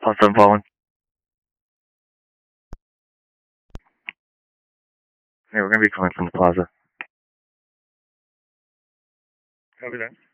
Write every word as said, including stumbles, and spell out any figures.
Plus seven following. Yeah, we're gonna be coming from the plaza. Copy that.